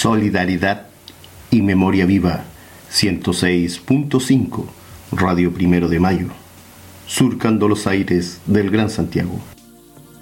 Solidaridad y Memoria Viva, 106.5, Radio Primero de Mayo, surcando los aires del Gran Santiago.